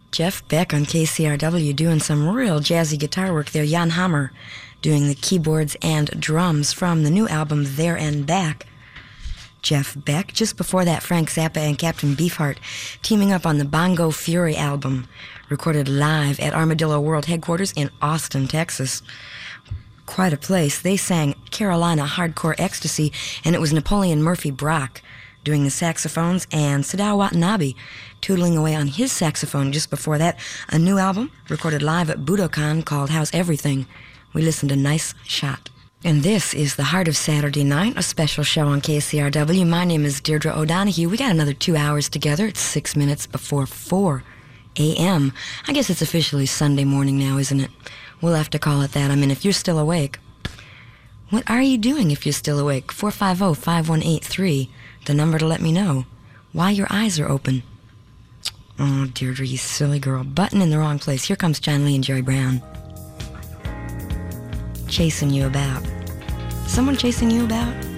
Jeff Beck on KCRW doing some real jazzy guitar work there. Jan Hammer doing the keyboards and drums from the new album There and Back. Jeff Beck. Just before that, Frank Zappa and Captain Beefheart teaming up on the Bongo Fury album, recorded live at Armadillo World Headquarters in Austin, Texas. Quite a place. They sang Carolina Hardcore Ecstasy, and it was Napoleon Murphy Brock doing the saxophones and Sadao Watanabe tootling away on his saxophone. Just before that, a new album recorded live at Budokan called How's Everything. We listened to Nice Shot. And this is the Heart of Saturday Night, a special show on KCRW. My name is Deirdre O'Donoghue. We got another 2 hours together. It's 6 minutes before 4 a.m. I guess it's officially Sunday morning now, isn't it? We'll have to call it that. I mean, if you're still awake. What are you doing if you're still awake? 450-5183, the number to let me know why your eyes are open. Oh, Deirdre, you silly girl. Button in the wrong place. Here comes John Lee and Jerry Brown. Chasing you about. Someone chasing you about?